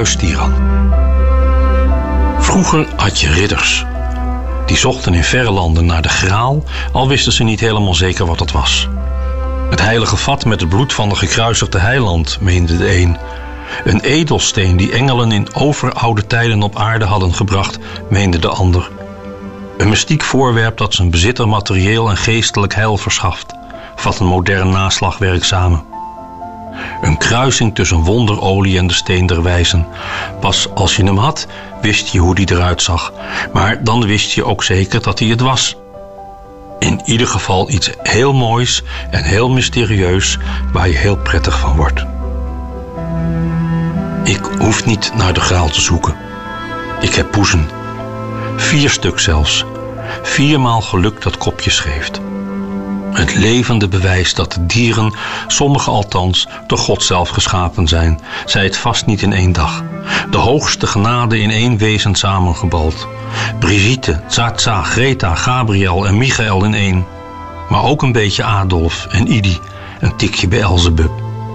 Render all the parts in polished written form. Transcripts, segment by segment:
huistiran. Vroeger had je ridders. Die zochten in verre landen naar de graal, al wisten ze niet helemaal zeker wat het was. Het heilige vat met het bloed van de gekruisigde heiland, meende de een. Een edelsteen die engelen in overoude tijden op aarde hadden gebracht, meende de ander. Een mystiek voorwerp dat zijn bezitter materieel en geestelijk heil verschaft, vat een modern naslagwerk samen. Een kruising tussen wonderolie en de steen der wijzen. Pas als je hem had, wist je hoe die eruit zag. Maar dan wist je ook zeker dat hij het was. In ieder geval iets heel moois en heel mysterieus waar je heel prettig van wordt. Ik hoef niet naar de graal te zoeken. Ik heb poezen. 4 stuk zelfs. 4 maal geluk dat kopjes geeft. Het levende bewijs dat de dieren, sommige althans, door God zelf geschapen zijn, zij het vast niet in 1 dag. De hoogste genade in 1 wezen samengebald. Brigitte, Zaza, Greta, Gabriel en Michael in 1. Maar ook een beetje Adolf en Idi, een tikje bij Elzebub.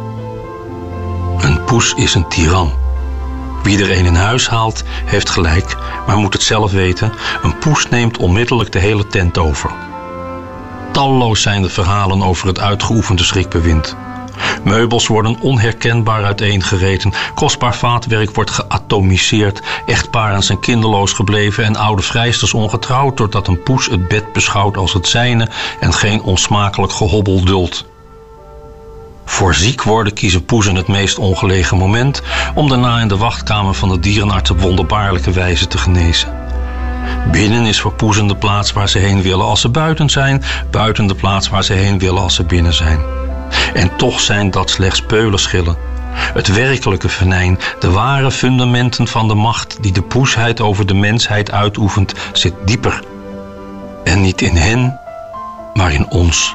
Een poes is een tiran. Wie er een in huis haalt, heeft gelijk, maar moet het zelf weten. Een poes neemt onmiddellijk de hele tent over. Talloos zijn de verhalen over het uitgeoefende schrikbewind. Meubels worden onherkenbaar uiteengereten, kostbaar vaatwerk wordt geatomiseerd, echtparen zijn kinderloos gebleven en oude vrijsters ongetrouwd, doordat een poes het bed beschouwt als het zijne en geen onsmakelijk gehobbel duldt. Voor ziek worden kiezen poezen het meest ongelegen moment om daarna in de wachtkamer van de dierenarts op wonderbaarlijke wijze te genezen. Binnen is voor poezen de plaats waar ze heen willen als ze buiten zijn, buiten de plaats waar ze heen willen als ze binnen zijn. En toch zijn dat slechts peulenschillen. Het werkelijke venijn, de ware fundamenten van de macht die de poesheid over de mensheid uitoefent, zit dieper. En niet in hen, maar in ons.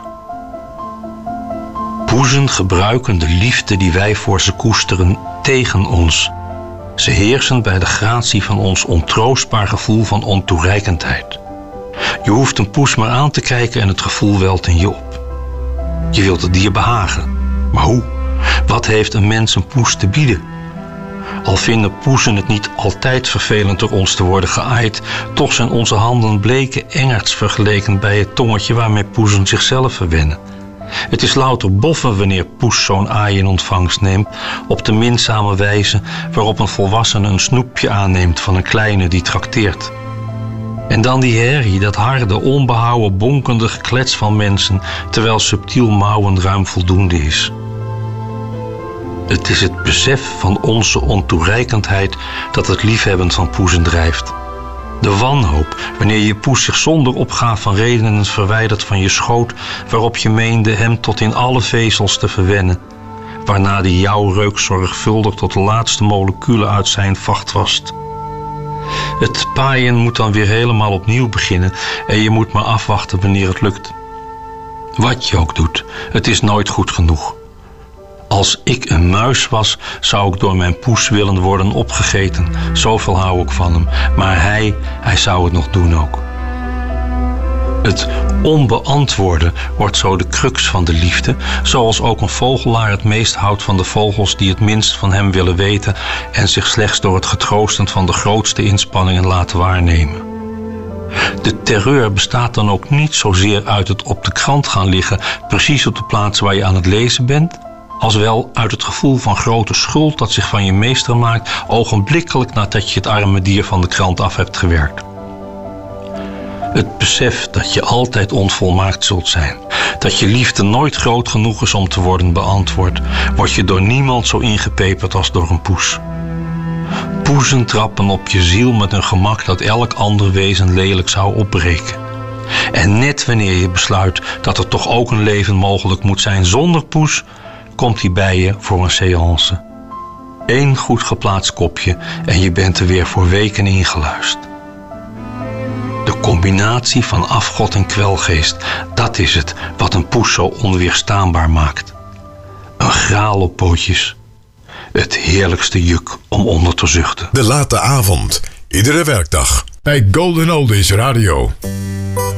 Poezen gebruiken de liefde die wij voor ze koesteren tegen ons. Ze heersen bij de gratie van ons ontroostbaar gevoel van ontoereikendheid. Je hoeft een poes maar aan te kijken en het gevoel welt in je op. Je wilt het dier behagen. Maar hoe? Wat heeft een mens een poes te bieden? Al vinden poezen het niet altijd vervelend door ons te worden geaaid, toch zijn onze handen bleke engerts vergeleken bij het tongetje waarmee poezen zichzelf verwennen. Het is louter boffen wanneer poes zo'n aai in ontvangst neemt, op de minzame wijze waarop een volwassene een snoepje aanneemt van een kleine die trakteert. En dan die herrie, dat harde, onbehouden, bonkende geklets van mensen, terwijl subtiel mouwen ruim voldoende is. Het is het besef van onze ontoereikendheid dat het liefhebben van poezen drijft. De wanhoop, wanneer je poes zich zonder opgaaf van redenen verwijdert van je schoot, waarop je meende hem tot in alle vezels te verwennen, waarna die jouw reuk zorgvuldig tot de laatste moleculen uit zijn vacht wast. Het paaien moet dan weer helemaal opnieuw beginnen en je moet maar afwachten wanneer het lukt. Wat je ook doet, het is nooit goed genoeg. Als ik een muis was, zou ik door mijn poes willen worden opgegeten. Zoveel hou ik van hem. Maar hij zou het nog doen ook. Het onbeantwoorden wordt zo de crux van de liefde, zoals ook een vogelaar het meest houdt van de vogels die het minst van hem willen weten en zich slechts door het getroosten van de grootste inspanningen laten waarnemen. De terreur bestaat dan ook niet zozeer uit het op de krant gaan liggen, precies op de plaats waar je aan het lezen bent, als wel uit het gevoel van grote schuld dat zich van je meester maakt, ogenblikkelijk nadat je het arme dier van de krant af hebt gewerkt. Het besef dat je altijd onvolmaakt zult zijn, dat je liefde nooit groot genoeg is om te worden beantwoord, wordt je door niemand zo ingepeperd als door een poes. Poezen trappen op je ziel met een gemak dat elk ander wezen lelijk zou opbreken. En net wanneer je besluit dat er toch ook een leven mogelijk moet zijn zonder poes, komt hij bij je voor een séance. 1 goed geplaatst kopje en je bent er weer voor weken ingeluisterd. De combinatie van afgod en kwelgeest, dat is het wat een poes zo onweerstaanbaar maakt. Een graal op pootjes. Het heerlijkste juk om onder te zuchten. De late avond, iedere werkdag bij Golden Oldies Radio.